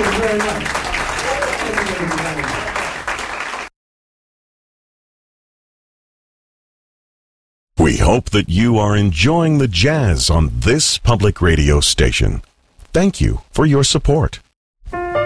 you very much. Thank you, ladies and gentlemen. We hope that you are enjoying the jazz on this public radio station. Thank you for your support.